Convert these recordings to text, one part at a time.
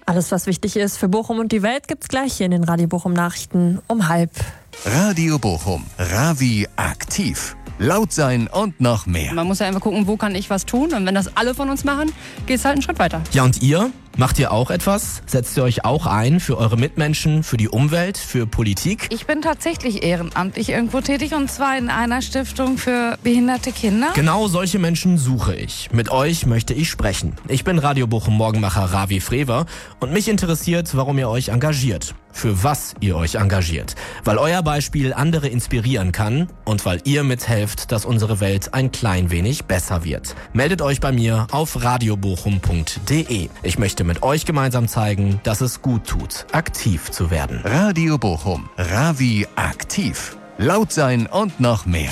Alles, was wichtig ist für Bochum und die Welt, gibt's gleich hier in den Radio Bochum Nachrichten um 12:30. Radio Bochum, Ravi aktiv. Laut sein und noch mehr. Man muss ja einfach gucken, wo kann ich was tun. Und wenn das alle von uns machen, geht es halt einen Schritt weiter. Ja, und ihr? Macht ihr auch etwas? Setzt ihr euch auch ein für eure Mitmenschen, für die Umwelt, für Politik? Ich bin tatsächlich ehrenamtlich irgendwo tätig, und zwar in einer Stiftung für behinderte Kinder. Genau solche Menschen suche ich. Mit euch möchte ich sprechen. Ich bin Radio Bochum Morgenmacher Ravi Frewer und mich interessiert, warum ihr euch engagiert. Für was ihr euch engagiert. Weil euer Beispiel andere inspirieren kann und weil ihr mithelft, dass unsere Welt ein klein wenig besser wird. Meldet euch bei mir auf radiobochum.de. Ich möchte mit euch gemeinsam zeigen, dass es gut tut, aktiv zu werden. Radio Bochum, Ravi aktiv. Laut sein und noch mehr.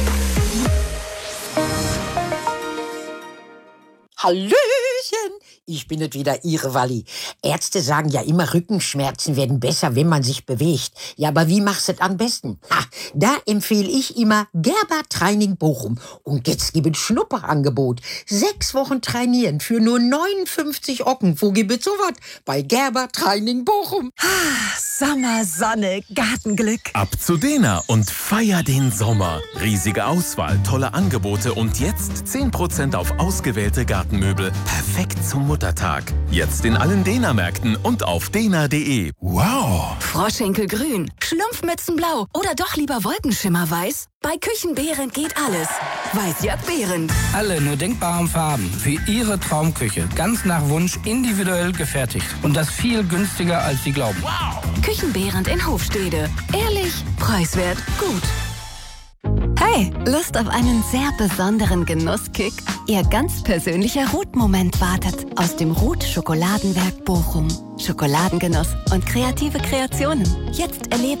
Hallöchen! Ich bin es wieder, Ihre Walli. Ärzte sagen ja immer, Rückenschmerzen werden besser, wenn man sich bewegt. Ja, aber wie machst du es am besten? Da empfehle ich immer Gerber Training Bochum. Und jetzt gibt es Schnupperangebot. 6 Wochen trainieren für nur 59 Ocken. Wo gibt es sowas? Bei Gerber Training Bochum. Sommer, Sonne, Gartenglück. Ab zu Dena und feier den Sommer. Riesige Auswahl, tolle Angebote und jetzt 10% auf ausgewählte Gartenmöbel. Perfekt zum Muttertag. Jetzt in allen Dena-Märkten und auf dena.de. Wow! Froschenkelgrün, Schlumpfmützenblau oder doch lieber Wolkenschimmerweiß? Bei Küchenbehrendt geht alles. Weißjörg Behrendt. Alle nur denkbaren Farben für Ihre Traumküche. Ganz nach Wunsch individuell gefertigt. Und das viel günstiger, als Sie glauben. Wow! Küchenbehrendt in Hofstede. Ehrlich, preiswert, gut. Hey, Lust auf einen sehr besonderen Genusskick? Ihr ganz persönlicher Ruth-Moment wartet aus dem Ruth-Schokoladenwerk Bochum. Schokoladengenuss und kreative Kreationen. Jetzt erleben